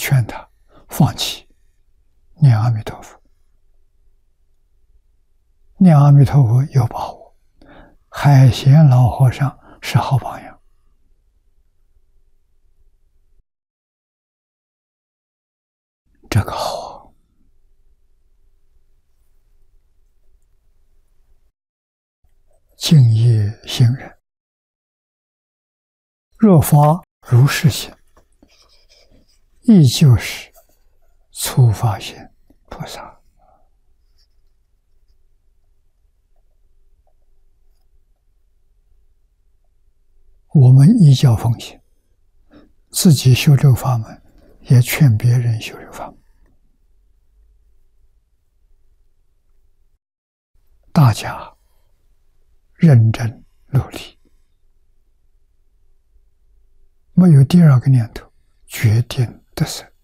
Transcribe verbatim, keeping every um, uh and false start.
劝他放弃，念阿弥陀佛。念阿弥陀佛有把握，海贤老和尚是好榜样。这个好啊！敬业行人，若发如是行，亦就是初发心菩萨。我们依教奉行，自己修这个法门，也劝别人修这个法门。大家认真努力，没有第二个念头，决定得胜。